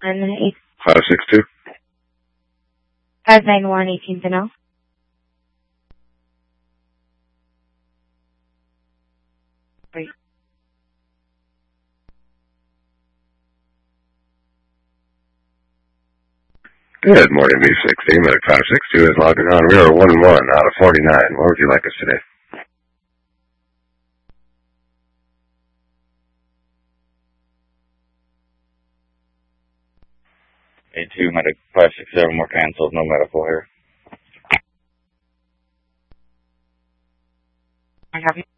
562. 591 18th and L. Wait. Good morning, V16. Medic 562 is logging on. We are 1-1 out of 49. Where would you like us today? A2, Medic 567, more canceled, no medical here. I have you.